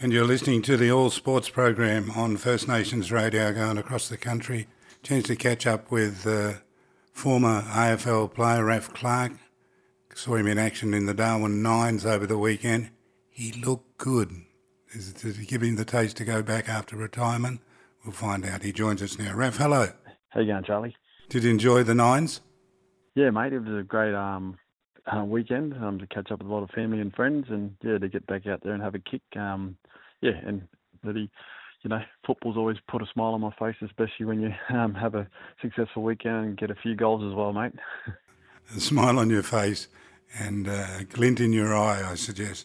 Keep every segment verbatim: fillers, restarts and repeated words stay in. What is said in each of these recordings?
And you're listening to the All Sports program on First Nations Radio going across the country. Chance to catch up with uh, former A F L player Raf Clark. Saw him in action in the Darwin Nines over the weekend. He looked good. Is, does it give him the taste to go back after retirement? We'll find out. He joins us now. Raf, hello. How you going, Charlie? Did you enjoy the Nines? Yeah, mate. It was a great um, uh, weekend um, to catch up with a lot of family and friends, and yeah, to get back out there and have a kick. Um, yeah, and really, you know, football's always put a smile on my face, especially when you um, have a successful weekend and get a few goals as well, mate. A smile on your face and uh, a glint in your eye, I suggest.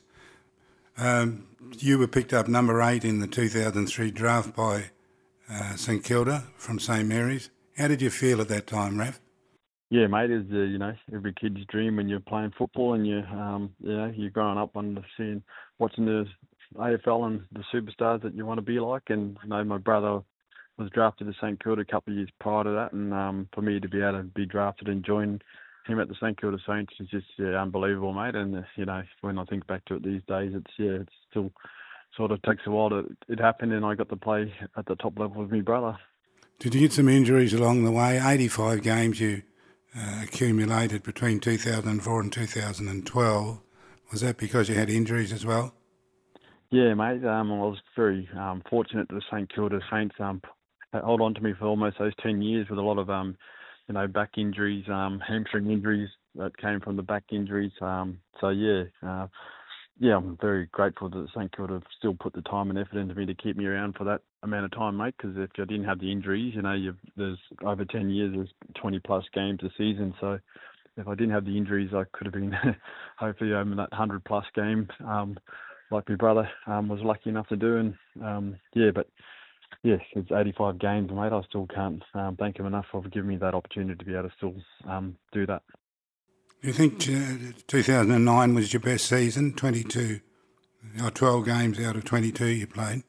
Um, you were picked up number eight in the two thousand three draft by uh, St Kilda from St Mary's. How did you feel at that time, Raf? Yeah, mate, it's uh, you know, every kid's dream when you're playing football and you um you know, you're growing up and seeing watching the A F L and the superstars that you want to be like. And you know, my brother was drafted to St Kilda a couple of years prior to that, and um for me to be able to be drafted and join him at the St Kilda Saints is just yeah, unbelievable, mate. And uh, you know, when I think back to it these days, it's yeah, it's still sort of takes a while to it happened, and I got to play at the top level with my brother. Did you get some injuries along the way? eighty-five games you uh, accumulated between two thousand four and two thousand twelve. Was that because you had injuries as well? Yeah, mate. Um, I was very um, fortunate that the St Kilda Saints um, held on to me for almost those ten years with a lot of um, you know, back injuries, um, hamstring injuries that came from the back injuries. Um, so yeah, uh, yeah, I'm very grateful that St Kilda still put the time and effort into me to keep me around for that amount of time, mate. Because if I didn't have the injuries, you know, you've, there's over ten years, there's twenty plus games a season. So if I didn't have the injuries, I could have been hopefully over that one hundred plus game, um, like my brother um, was lucky enough to do. And um, yeah, but yes, it's eighty-five games, mate. I still can't um, thank him enough for giving me that opportunity to be able to still um, do that. Do you think uh, two thousand nine was your best season? twenty-two, or twelve games out of twenty-two you played?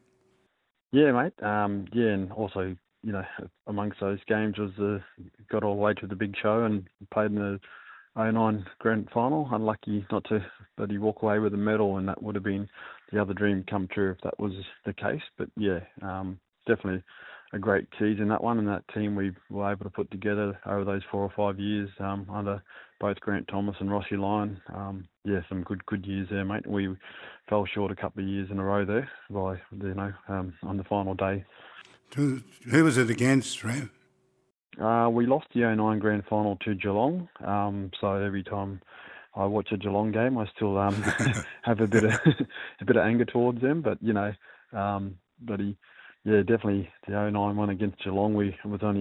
Yeah, mate. Um, yeah, and also, you know, amongst those games was the got all the way to the big show and played in the oh nine grand final. Unlucky not to, but he walk away with a medal, and that would have been the other dream come true if that was the case. But yeah, um, definitely a great season, that one, and that team we were able to put together over those four or five years um, under both Grant Thomas and Rossi Lyon. Um, yeah, some good good years there, mate. We fell short a couple of years in a row there by, you know, um, on the final day. Who, who was it against, Rev? Uh, we lost the oh nine grand final to Geelong, um, so every time I watch a Geelong game, I still um, have a bit of a bit of anger towards them. But you know, um, but he, yeah, definitely the oh nine one against Geelong. We it was only